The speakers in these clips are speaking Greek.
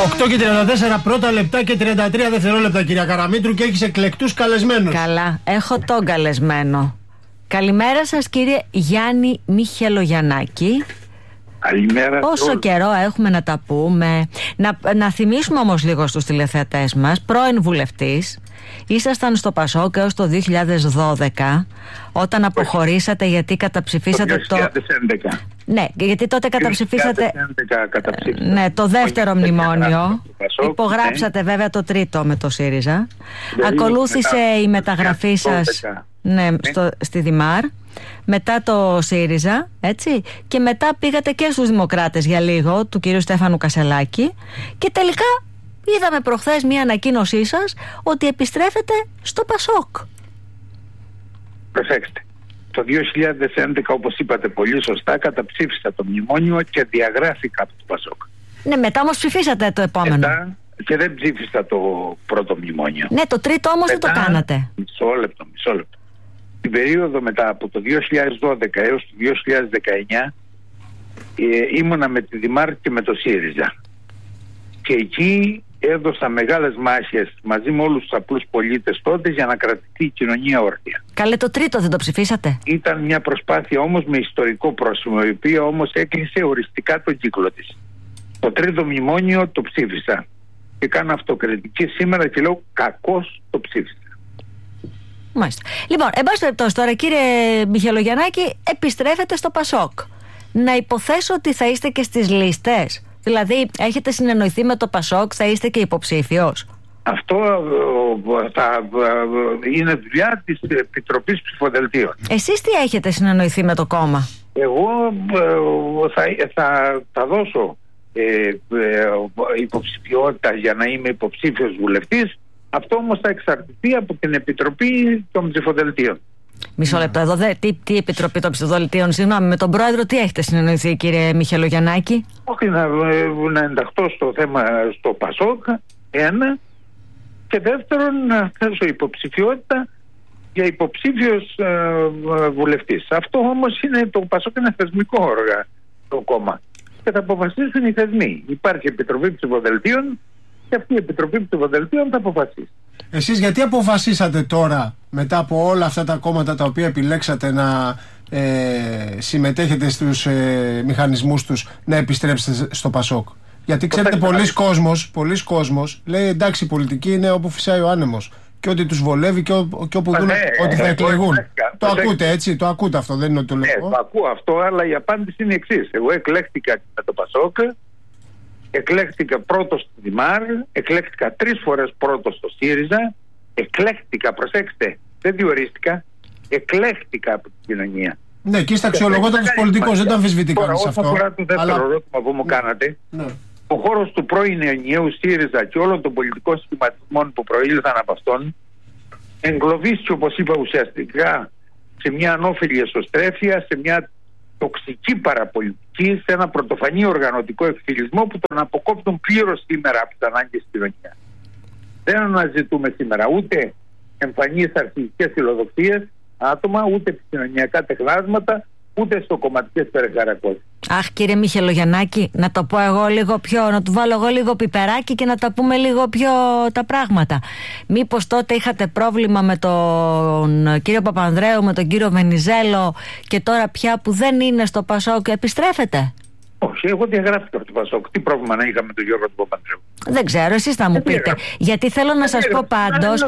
8 και 34 πρώτα λεπτά και 33 δευτερόλεπτα, κυρία Καραμήτρου, και έχεις εκλεκτούς καλεσμένους. Καλά, έχω τον καλεσμένο. Καλημέρα σας, κύριε Γιάννη Μιχελογιαννάκη. Καλημέρα. Πόσο καιρό έχουμε να τα πούμε. Να θυμίσουμε όμως λίγο στους τηλεθεατές μας, πρώην βουλευτής. Ήσασταν στο ΠΑΣΟΚ έως το 2012, όταν αποχωρήσατε γιατί καταψηφίσατε το 2011. Ναι, γιατί τότε καταψηφίσατε 2011 ναι, το δεύτερο μνημόνιο. ΠΑΣΟΚ, Υπογράψατε βέβαια το τρίτο με το ΣΥΡΙΖΑ. Ακολούθησε η μεταγραφή σας στη Δημάρ. Μετά το ΣΥΡΙΖΑ, έτσι. Και μετά πήγατε και στους Δημοκράτες για λίγο, του κυρίου Στέφανου Κασελάκη. Και τελικά είδαμε προχθές μια ανακοίνωσή σας ότι επιστρέφετε στο ΠΑΣΟΚ. Προσέξτε. Το 2011, όπως είπατε πολύ σωστά, καταψήφισα το μνημόνιο και διαγράφηκα από το ΠΑΣΟΚ. Ναι, μετά όμως ψηφίσατε το επόμενο. Μετά και δεν ψήφισα το πρώτο μνημόνιο. Ναι, το τρίτο όμως δεν το κάνατε. Μισό λεπτό. Την περίοδο μετά από το 2012 έως το 2019 ήμουνα με τη Δημάρ και με το ΣΥΡΙΖΑ. Και εκεί έδωσα μεγάλες μάχες μαζί με όλους τους απλούς πολίτες τότε για να κρατηθεί η κοινωνία όρθια. Καλέ, το τρίτο δεν το ψηφίσατε? Ήταν μια προσπάθεια όμως με ιστορικό πρόσημο, η οποία όμως έκλεισε οριστικά τον κύκλο της. Το τρίτο μνημόνιο το ψήφισα και κάνω αυτοκριτική σήμερα και λέω κακώς το ψήφισα. Μάλιστα. Λοιπόν, εν πάση περιπτώσει τώρα, κύριε Μιχελογιαννάκη, επιστρέφετε στο ΠΑΣΟΚ. Να υποθέσω ότι θα είστε και στις λίστες. Δηλαδή, έχετε συνεννοηθεί με το ΠΑΣΟΚ, θα είστε και υποψήφιος? Αυτό θα είναι δουλειά της Επιτροπής Ψηφοδελτίων. Εσείς τι έχετε συνεννοηθεί με το κόμμα? Εγώ θα δώσω υποψηφιότητα για να είμαι υποψήφιος βουλευτής. Αυτό όμως θα εξαρτηθεί από την Επιτροπή των Ψηφοδελτίων. Μισό λεπτό εδώ. Τι Επιτροπή των Ψηφοδελτίων? Συγγνώμη, με τον πρόεδρο τι έχετε συνεννοηθεί, κύριε Μιχελογιαννάκη? Όχι, να ενταχθώ στο θέμα στο ΠΑΣΟΚ, ένα. Και δεύτερον, να θέσω υποψηφιότητα για υποψήφιος βουλευτής. Αυτό όμως είναι, το ΠΑΣΟΚ είναι θεσμικό όργανο, το κόμμα. Και θα αποφασίσουν οι θεσμοί. Υπάρχει Επιτροπή Ψηφοδελτίων και αυτή η Επιτροπή Ψηφοδελτίων θα αποφασίσει. Εσείς γιατί αποφασίσατε τώρα, μετά από όλα αυτά τα κόμματα τα οποία επιλέξατε να συμμετέχετε στους μηχανισμούς τους, να επιστρέψετε στο ΠΑΣΟΚ? Γιατί ξέρετε, πολλοί κόσμος λέει εντάξει, η πολιτική είναι όπου φυσάει ο άνεμος και ό,τι τους βολεύει και όπου δουν ότι θα εκλεγούν. Το ακούτε, έτσι, το ακούτε αυτό, δεν είναι ότι το λέω. Ναι, το ακούω αυτό, αλλά η απάντηση είναι η εξής. Εγώ εκλέχτηκα με το ΠΑΣΟΚ, εκλέχτηκα πρώτος στη Δημάρ, εκλέχτηκα 3 φορές πρώτος στο ΣΥΡΙΖΑ, εκλέχτηκα, προσέξτε, δεν διορίστηκα, εκλέχτηκα από την κοινωνία. Ναι, και είστε αξιολογότατος πολιτικός, δεν το αμφισβητεί κανείς αυτό. Όσον αφορά το δεύτερο ερώτημα που μου κάνατε, ο χώρος του πρώην ενιαίου ΣΥΡΙΖΑ και όλων των πολιτικών σχηματισμών που προήλθαν από αυτόν εγκλωβίστηκε, όπως είπα, ουσιαστικά σε μια ανώφελη εσωστρέφεια, σε μια τοξική παραπολιτική, σε ένα πρωτοφανή οργανωτικό εκφυλισμό που τον αποκόπτουν πλήρως σήμερα από τις ανάγκες της κοινωνίας. Δεν αναζητούμε σήμερα ούτε εμφανείς αρχικές φιλοδοξίες άτομα, ούτε επικοινωνιακά τεχνάσματα, ούτε στο κομματικές περιχαρακώσεις. Αχ, κύριε Μιχελογιαννάκη, να το πω εγώ λίγο πιο, να του βάλω εγώ λίγο πιπεράκι και να τα πούμε λίγο πιο τα πράγματα. Μήπως τότε είχατε πρόβλημα με τον κύριο Παπανδρέου, με τον κύριο Βενιζέλο και τώρα πια που δεν είναι στο ΠΑΣΟΚ επιστρέφετε? Όχι, εγώ διαγράφηκα από το ΠΑΣΟΚ. Τι πρόβλημα να είχα με τον Γιώργο του Παπανδρέου? Δεν ξέρω, εσείς θα μου πείτε. Γιατί θέλω να σας πω πάντως,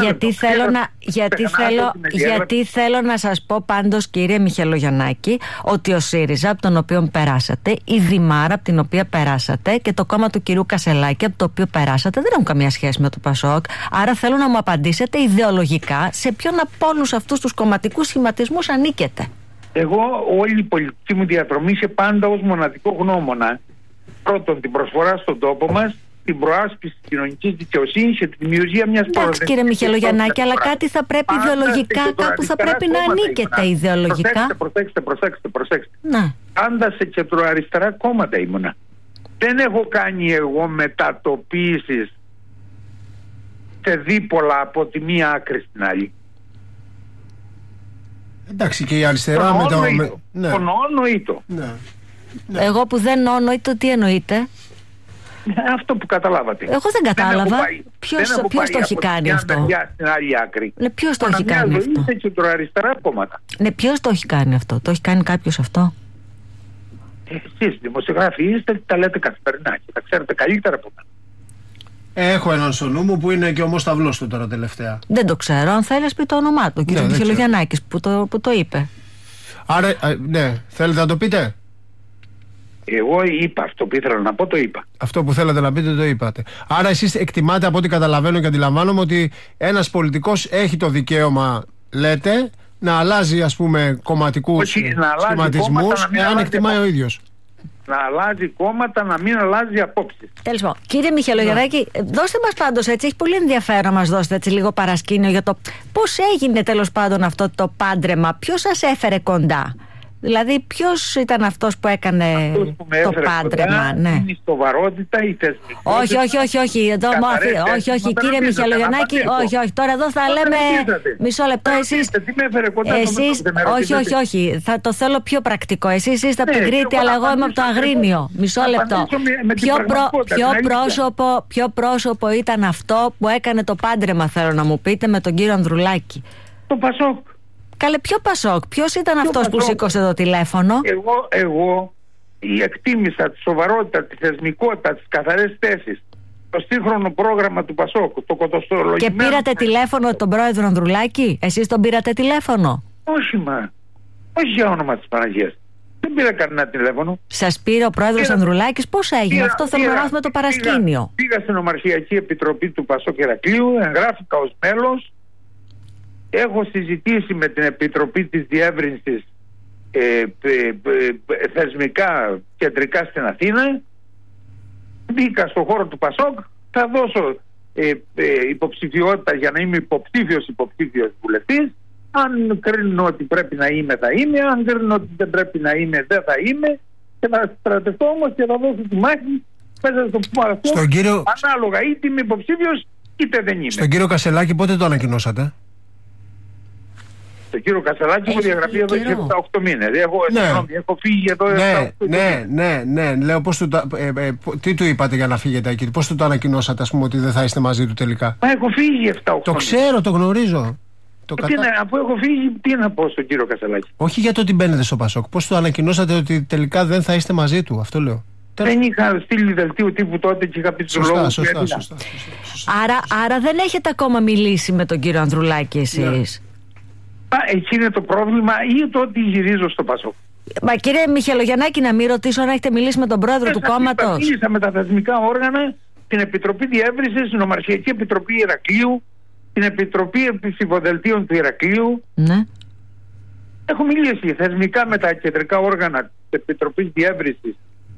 γιατί θέλω να σας πω πάντως, κύριε Μιχελογιαννάκη, ότι ο ΣΥΡΙΖΑ, από τον οποίο περάσατε, η Δημάρα, από την οποία περάσατε, και το κόμμα του κυρίου Κασελάκη, από το οποίο περάσατε, δεν έχουν καμία σχέση με το ΠΑΣΟΚ. Άρα θέλω να μου απαντήσετε ιδεολογικά σε ποιον από όλους αυτούς τους κομματικούς σχηματισμούς ανήκετε. Εγώ όλη η πολιτική μου διαδρομή είχε πάντα ως μοναδικό γνώμονα πρώτον την προσφορά στον τόπο μας, την προάσπιση της κοινωνικής δικαιοσύνης και τη δημιουργία μιας προοδευτικής. Εντάξει, κύριε Μιχελογιαννάκη, αλλά κάτι θα πρέπει ιδεολογικά, κάπου θα πρέπει να ανήκετε ιδεολογικά. Προσέξτε. Ναι. Πάντα σε κεντροαριστερά κόμματα ήμουνα. Δεν έχω κάνει εγώ μετατοπίσεις σε δίπολα από τη μία άκρη στην άλλη. Εντάξει, και η αριστερά με το... Ναι. Το νοήτο. Ναι. Εγώ που δεν νοήτο, τι εννοείτε? Αυτό που καταλάβατε. Εγώ δεν κατάλαβα. Ποιος το έχει κάνει αυτό? Στην άλλη άκρη. Ναι, ποιος το έχει κάνει αυτό? Είναι κεντροαριστερά κόμματα. Ναι, ποιος το έχει κάνει αυτό? Το έχει κάνει κάποιος αυτό? Εσείς δημοσιογράφοι είστε, τα λέτε καθημερινά και τα ξέρετε καλύτερα από μένα. Έχω έναν στο νου μου που είναι και ομοσταυλός του τώρα τελευταία. Δεν το ξέρω. Αν θέλεις πει το όνομά του, κύριε Μιχελογιαννάκης, που το είπε. Άρα, ναι, θέλετε να το πείτε? Εγώ είπα αυτό που ήθελα να πω, το είπα. Αυτό που θέλατε να πείτε το είπατε. Άρα εσείς εκτιμάτε, από ό,τι καταλαβαίνω και αντιλαμβάνομαι, ότι ένας πολιτικός έχει το δικαίωμα, λέτε, να αλλάζει, ας πούμε, κομματικούς σχηματισμούς, εάν εκτιμάει ο ίδιος. Να αλλάζει κόμματα, να μην αλλάζει απόψεις. Τέλος πάντων. Κύριε Μιχελογιαννάκη, δώστε μας πάντως έτσι, έχει πολύ ενδιαφέρον να μας δώσετε έτσι λίγο παρασκήνιο για το πώς έγινε τέλος πάντων αυτό το πάντρεμα, ποιος σας έφερε κοντά? Δηλαδή, ποιος ήταν αυτός που έκανε το πάντρεμα? Ναι. Είναι η σοβαρότητα, η θεσμικότητα. Όχι, κύριε Μιχελογιαννάκη, όχι. Τώρα εδώ θα λέμε. Μισό λεπτό, εσείς. Όχι. Θα το θέλω πιο πρακτικό. Εσείς είστε από την Κρήτη, αλλά εγώ είμαι από το Αγρίνιο. Μισό λεπτό. Ποιο πρόσωπο ήταν αυτό που έκανε το πάντρεμα, θέλω να μου πείτε, με τον κύριο Ανδρουλάκη? Το Πασόκ. Καλέ, ποιο Πασόκ? Ποιος ήταν αυτός που σήκωσε το τηλέφωνο? Εγώ εκτίμησα τη σοβαρότητα, τη θεσμικότητα, τις καθαρές θέσεις, το σύγχρονο πρόγραμμα του Πασόκ, το κοντοστολογημένο. Και πήρατε τηλέφωνο τον πρόεδρο Ανδρουλάκη? Εσείς τον πήρατε τηλέφωνο? Όχι για όνομα της Παναγίας. Δεν πήρα κανένα τηλέφωνο. Σας πήρε ο πρόεδρος Ανδρουλάκης? Πώς έγινε αυτό? Θέλω να μάθουμε το παρασκήνιο. Πήγα στην Ομαρχιακή Επιτροπή του Πασόκ Ηρακλείου, εγγράφηκα ως μέλος. Έχω συζητήσει με την Επιτροπή της Διεύρυνσης θεσμικά κεντρικά στην Αθήνα. Μπήκα στο χώρο του Πασόκ. Θα δώσω υποψηφιότητα για να είμαι υποψήφιος βουλευτής. Αν κρίνω ότι πρέπει να είμαι, θα είμαι. Αν κρίνω ότι δεν πρέπει να είμαι, δεν θα είμαι. Και θα στρατευτώ όμως και θα δώσω τη μάχη μέσα στο Πασόκ. Ανάλογα, είτε είμαι υποψήφιος είτε δεν είμαι. Στον κύριο Κασελάκη πότε το ανακοινώσατε? Τον κύριο Κασελάκη έχω διαγραφεί εδώ και 7-8 μήνες. Έχω φύγει εδώ. Ναι. Λέω τι του είπατε για να φύγετε εκεί? Πώς του το ανακοινώσατε, ας πούμε, ότι δεν θα είστε μαζί του τελικά? Έχω φύγει 7-8 μήνες. Το ξέρω, το γνωρίζω. Αφού έχω φύγει, τι να πω στον κύριο Κασελάκη? Όχι για το ότι μπαίνετε στο Πασόκ. Πώς του ανακοινώσατε ότι τελικά δεν θα είστε μαζί του? Αυτό λέω. Δεν είχα στείλει δελτίο τύπου τότε και είχα πει τους λόγους. Σωστά. Άρα δεν έχετε ακόμα μιλήσει με τον κύριο Ανδρουλάκη εσείς? Εκεί είναι το πρόβλημα, ή το ότι γυρίζω στο Πασόκ. Μα κύριε Μιχελογιαννάκη, να μην ρωτήσω αν έχετε μιλήσει με τον πρόεδρο του κόμματος? Μίλησα με τα θεσμικά όργανα, την Επιτροπή Διεύρυνσης, την Ομαρχιακή Επιτροπή Ηρακλείου, την Επιτροπή Ψηφοδελτίων του Ηρακλείου. Ναι. Έχω μιλήσει θεσμικά με τα κεντρικά όργανα της Επιτροπής Διεύρυνσης.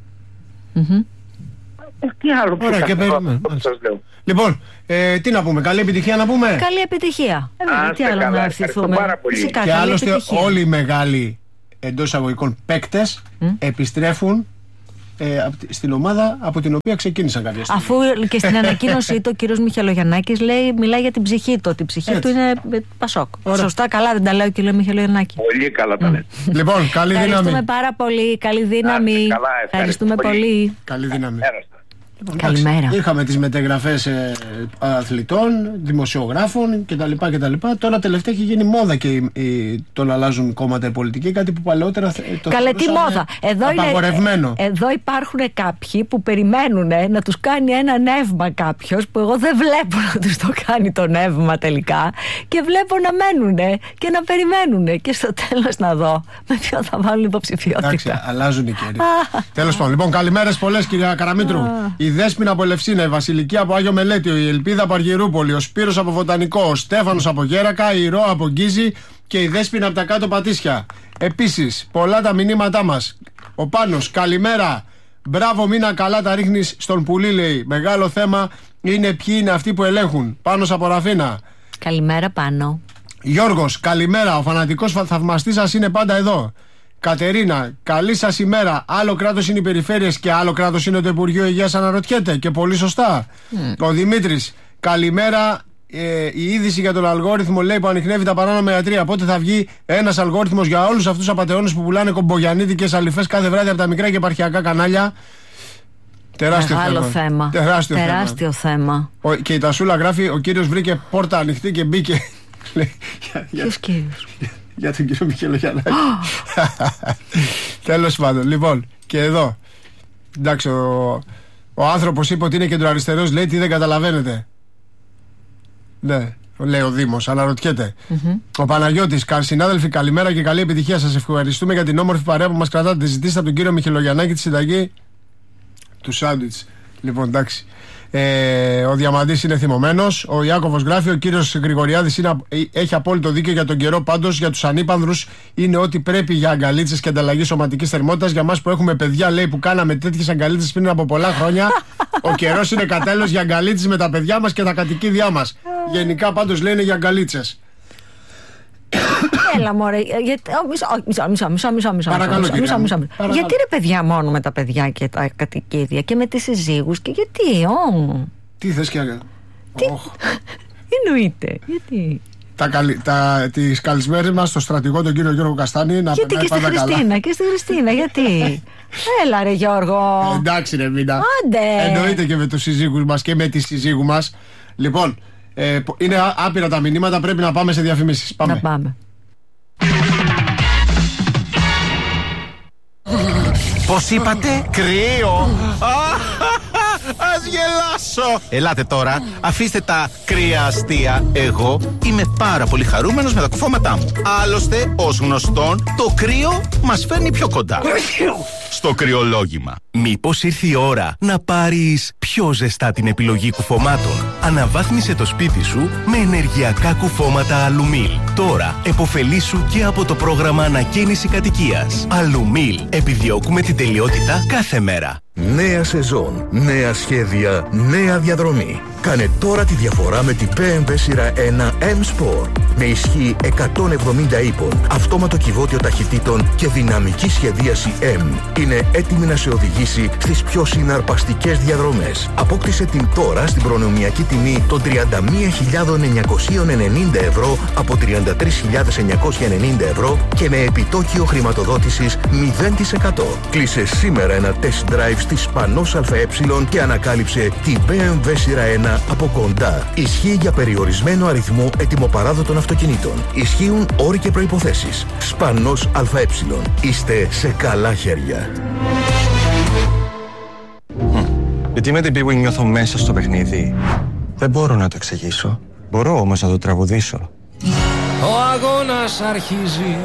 Τι άλλο που σας λέω. Λοιπόν, τι να πούμε, καλή επιτυχία να πούμε. Καλή επιτυχία. Τι άλλο να ευχηθούμε? Και άλλωστε όλοι οι μεγάλοι εντός εισαγωγικών παίκτες επιστρέφουν στην ομάδα από την οποία ξεκίνησαν κάποια στιγμή. Αφού και στην ανακοίνωσή του ο κύριος Μιχελογιαννάκης μιλάει για την ψυχή του, ότι η ψυχή του είναι Πασόκ. Σωστά, καλά δεν τα λέει ο κύριος Μιχελογιαννάκη? Πολύ καλά τα λέτε. Λοιπόν, καλή δύναμη. Ευχαριστούμε πάρα πολύ, καλή δύναμη. Ευχαριστούμε πολύ. Καλή δύναμη. Καλημέρα. Είχαμε τις μετεγραφές αθλητών, δημοσιογράφων κτλ. Τώρα τελευταία έχει γίνει μόδα και το να αλλάζουν κόμματα οι πολιτικοί, κάτι που παλαιότερα το μόδα. Απαγορευμένο. Εδώ υπάρχουν κάποιοι που περιμένουν να τους κάνει ένα νεύμα κάποιος, που εγώ δεν βλέπω να τους το κάνει το νεύμα τελικά, και βλέπω να μένουν και να περιμένουν και στο τέλος να δω με ποιον θα βάλουν υποψηφιότητα. Εντάξει, αλλάζουν οι καιροί. Τέλος πάντων, λοιπόν, καλημέρες πολλές, κυρία Καραμήτρου. Η Δέσποινα από Ελευσίνα, η Βασιλική από Άγιο Μελέτιο, η Ελπίδα από Αργυρούπολη, ο Σπύρος από Βοτανικό, ο Στέφανος από Γέρακα, η Ρο από Γκίζη και η Δέσποινα από τα κάτω Πατήσια. Επίσης, πολλά τα μηνύματά μας. Ο Πάνος, καλημέρα. Μπράβο, μήνα καλά τα ρίχνεις στον πουλί, λέει. Μεγάλο θέμα είναι ποιοι είναι αυτοί που ελέγχουν. Πάνος από Ραφίνα. Καλημέρα, Πάνο. Γιώργος, καλημέρα. Ο φανατικός θαυμαστής σας είναι πάντα εδώ. Κατερίνα, καλή σας ημέρα. Άλλο κράτος είναι οι περιφέρειες και άλλο κράτος είναι το Υπουργείο Υγείας, αναρωτιέται, και πολύ σωστά. Ο Δημήτρης, καλημέρα. Η είδηση για τον αλγόριθμο, λέει, που ανιχνεύει τα παράνομα ιατρεία. Πότε θα βγει ένας αλγόριθμος για όλους αυτούς τους απατεώνες που πουλάνε κομπογιαννίτικες αληφές κάθε βράδυ από τα μικρά και επαρχιακά κανάλια? Μεγάλο θέμα. Τεράστιο θέμα. Και η Τασούλα γράφει: ο κύριος βρήκε πόρτα ανοιχτή και μπήκε. Ποιος κύριος? Για τον κύριο Μιχελογιαννάκη. Τέλος πάντων, λοιπόν, και εδώ. Εντάξει, ο άνθρωπος είπε ότι είναι κεντροαριστερός, λέει τι δεν καταλαβαίνετε. Ναι, λέει ο Δήμος, αναρωτιέται. Ο Παναγιώτης, συνάδελφοι, καλημέρα και καλή επιτυχία. Σας ευχαριστούμε για την όμορφη παρέα που μας κρατάτε. Ζητήστε από τον κύριο Μιχελογιαννάκη τη συνταγή του σάντουιτς. Λοιπόν, εντάξει. Ο Διαμαντής είναι θυμωμένος. Ο Ιάκωβος γράφει: ο κύριος Γρηγοριάδης έχει απόλυτο δίκιο για τον καιρό. Πάντως για τους ανήπανδρους είναι ό,τι πρέπει για αγκαλίτσες και ανταλλαγή σωματικής θερμότητας. Για μας που έχουμε παιδιά, λέει, που κάναμε τέτοιες αγκαλίτσες πριν από πολλά χρόνια, ο καιρός είναι κατάλληλος για αγκαλίτσες με τα παιδιά μας και τα κατοικίδια μας. Γενικά πάντως λένε για αγκαλίτσες. Έλα μωρέ, μισό. Γιατί ρε παιδιά μόνο με τα παιδιά και τα κατοικίδια και με τις συζύγους και γιατί Τι θες και εννοείται, γιατί τις καλησπέρες μας στο στρατηγό τον κύριο Γιώργο Καστάνη. Γιατί και στη Χριστίνα, γιατί? Έλα ρε Γιώργο. Εντάξει ρε Μίνα. Εννοείται και με τους συζύγους μας και με τις συζύγου μας. Λοιπόν, είναι άπειρα τα μηνύματα, πρέπει να πάμε σε διαφημίσεις. Να πάμε. Πώς είπατε? Κρύο. Ας γελάσω. Ελάτε τώρα, αφήστε τα κρύα αστεία. Εγώ είμαι πάρα πολύ χαρούμενος με τα κουφώματά μου. Άλλωστε, ως γνωστόν, το κρύο μας φέρνει πιο κοντά στο κρυολόγημα. Μήπως ήρθε η ώρα να πάρεις πιο ζεστά την επιλογή κουφωμάτων? Αναβάθμισε το σπίτι σου με ενεργειακά κουφώματα Αλουμίλ. Τώρα επωφελήσου και από το πρόγραμμα ανακαίνιση κατοικίας. Αλουμίλ. Επιδιώκουμε την τελειότητα κάθε μέρα. Νέα σεζόν, νέα σχέδια, νέα διαδρομή. Κάνε τώρα τη διαφορά με την BMW σειρά 1 M-Sport. Με ισχύ 170 ύπων, αυτόματο κυβότιο ταχυτήτων και δυναμική σχεδίαση M. Είναι έτοιμη να σε οδηγήσει στις πιο συναρπαστικές διαδρομές. Απόκτησε την τώρα στην προνομιακή τιμή των 31.990 ευρώ από 33.990 ευρώ και με επιτόκιο χρηματοδότησης 0%. Κλείσε σήμερα ένα test drive στη Σπανός ΑΕ και ανακάλυψε την BMW σειρά 1 από κοντά. Ισχύει για περιορισμένο αριθμό ετοιμοπαράδοτων αυτοκινήτων. Ισχύουν όροι και προϋποθέσεις. Σπανός ΑΕ. Είστε σε καλά χέρια. Γιατί με την πίγου νιώθω μέσα στο παιχνίδι. Δεν μπορώ να το εξηγήσω. Μπορώ όμως να το τραγουδήσω. Ο αγώνας αρχίζει.